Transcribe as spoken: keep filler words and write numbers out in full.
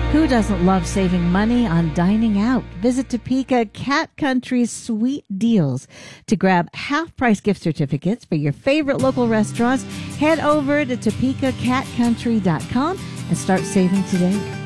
Who doesn't love saving money on dining out? Visit Topeka Cat Country's sweet deals. To grab half-price gift certificates for your favorite local restaurants, head over to topeka cat country dot com and start saving today.